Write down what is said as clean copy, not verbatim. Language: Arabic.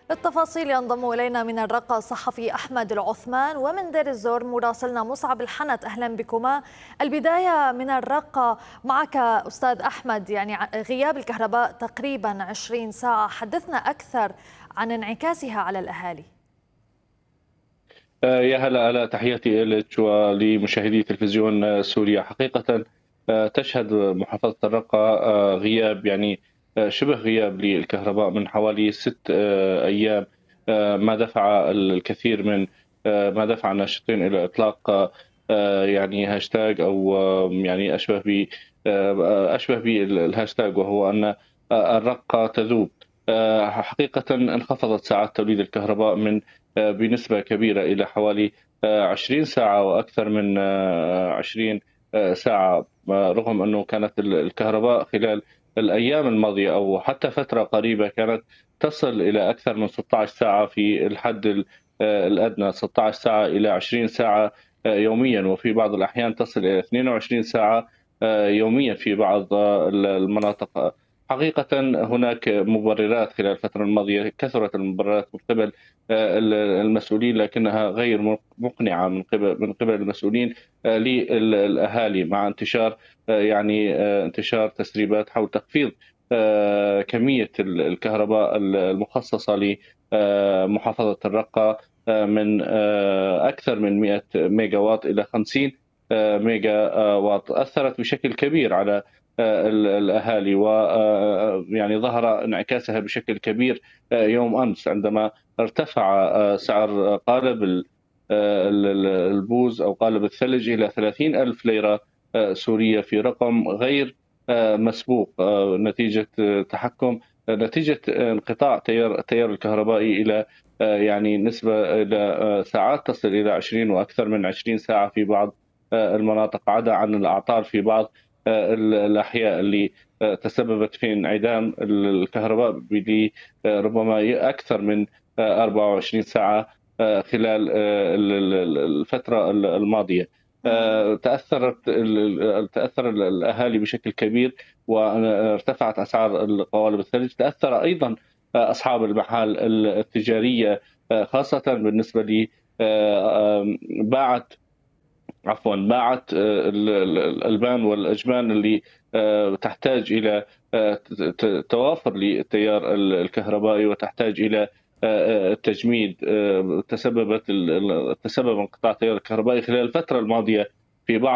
للتفاصيل ينضم إلينا من الرقة الصحفي أحمد العثمان، ومن دير الزور مراسلنا مصعب الحنت. أهلا بكما. البداية من الرقة معك أستاذ أحمد، يعني غياب الكهرباء تقريبا 20 ساعة، حدثنا أكثر عن انعكاسها على الأهالي. يا هلا تحياتي لك ولمشاهدي تلفزيون سوريا. حقيقة تشهد محافظة الرقة غياب، يعني شبه غياب للكهرباء من حوالي 6 أيام، ما دفع الكثير من ما دفع الناشطين إلى إطلاق يعني هاشتاج أو يعني أشبه بالهاشتاج، وهو أن الرقة تذوب. حقيقة انخفضت ساعات توليد الكهرباء من بنسبة كبيرة إلى حوالي 20 ساعة وأكثر من 20 ساعة، رغم أنه كانت الكهرباء خلال الأيام الماضية أو حتى فترة قريبة كانت تصل إلى أكثر من 16 ساعة في الحد الأدنى، 16 ساعة إلى 20 ساعة يوميا، وفي بعض الأحيان تصل إلى 22 ساعة يوميا في بعض المناطق. حقيقة هناك مبررات خلال الفترة الماضية، كثرت المبررات من قبل المسؤولين، لكنها غير مقنعة من قبل المسؤولين للأهالي، مع انتشار انتشار تسريبات حول تخفيض كمية الكهرباء المخصصة لمحافظة الرقة من أكثر من 100 ميجا واط إلى 50 ميجا واط. أثرت بشكل كبير على الأهالي، ويعني ظهر انعكاسها بشكل كبير يوم أمس عندما ارتفع سعر قالب البوز أو قالب الثلج إلى 30,000 ليرة سورية، في رقم غير مسبوق، نتيجة انقطاع التيار الكهربائي إلى يعني نسبة إلى ساعات تصل إلى 20 وأكثر من 20 ساعة في بعض المناطق، عدا عن الأعطال في بعض الأحياء اللي تسببت في انعدام الكهرباء ربما أكثر من 24 ساعة خلال الفترة الماضية. تأثر الأهالي بشكل كبير، وارتفعت أسعار القوالب الثلج. تأثر أيضا أصحاب المحال التجارية، خاصة بالنسبة لي باعت الألبان والأجبان اللي تحتاج إلى توافر للتيار الكهربائي، وتحتاج إلى التجميد. تسبب انقطاع التيار الكهربائي خلال الفترة الماضية في بعض